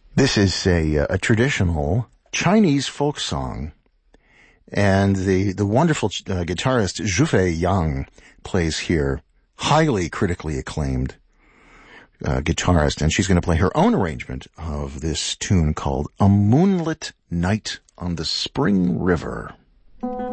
This is a traditional Chinese folk song, and the wonderful guitarist Zhufei Yang plays here, highly critically acclaimed guitarist, and she's going to play her own arrangement of this tune called A Moonlit Night on the Spring River.